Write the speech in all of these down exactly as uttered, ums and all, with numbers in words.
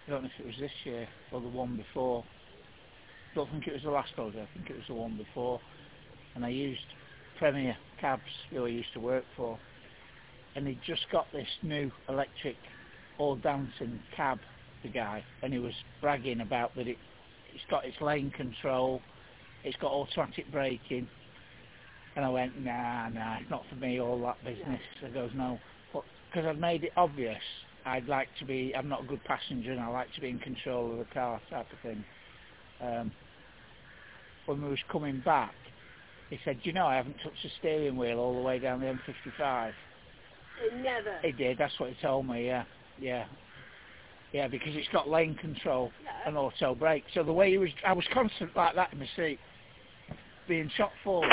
I don't know if it was this year or the one before. I don't think it was the last holiday, I think it was the one before. And I used Premier Cabs, who I used to work for. And he'd just got this new electric all dancing cab, the guy, and he was bragging about that it, it's got its lane control, it's got automatic braking. And I went, nah, nah, it's not for me, all that business. Yeah. I goes, no. Because I've made it obvious, I'd like to be, I'm not a good passenger and I like to be in control of the car type of thing. Um, when we was coming back, he said, do you know, I haven't touched the steering wheel all the way down the M fifty-five. It never. He did, that's what he told me, yeah. Yeah. Yeah, because it's got lane control yeah. and auto brake. So the way he was, I was constant like that in my seat, being shot forward.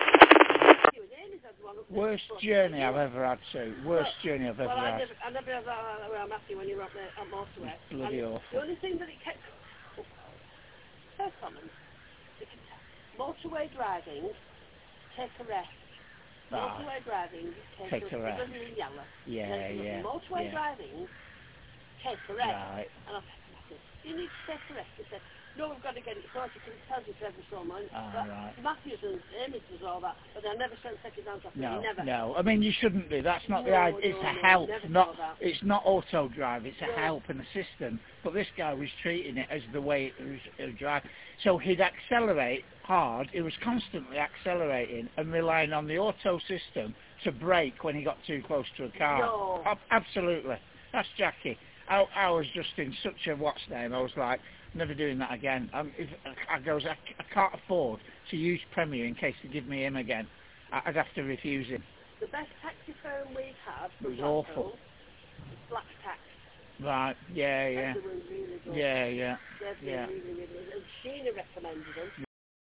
Worst journey I've ever had, Sue. Worst well, journey I've ever well, I had. Never, I never had that like that where I'm happy when you're up there at motorway. It's bloody and awful. The only thing that it kept... So common. Motorway driving, take a rest. Ah, motorway driving, take, take a, a rest. Yellow. Yeah, yeah. Motorway yeah. driving, take a rest. Right. And I said, you need to take a rest. He said, no, we've got to get it sorted. You can tell us every so much. Ah, right. Matthews and Amy does all that, but I never sent second down to No, never. no. I mean, you shouldn't do. That's not no, the idea. It's no, a no, help, never not. It's not auto drive. It's a no. help and assistant. But this guy was treating it as the way it was, it was drive. So he'd accelerate hard. He was constantly accelerating and relying on the auto system to brake when he got too close to a car. No. Ab- absolutely. That's Jackie. I, I was just in such a what's name. I was like, never doing that again. Um, if, I goes, I, I can't afford to use Premier in case they give me him again. I, I'd have to refuse him. The best taxi firm we've had It was Blackpool, awful. Black Tax. Right, yeah, yeah. They were really good. Yeah, yeah. They've been yeah. really, really good. And Sheena recommended them.